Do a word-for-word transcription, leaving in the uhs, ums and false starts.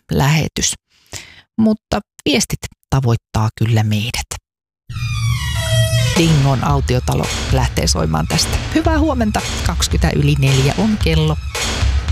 lähetys. Mutta viestit tavoittaa kyllä meidät. Dingon autiotalo lähtee soimaan tästä. Hyvää huomenta, kaksikymmentä yli neljä on kello.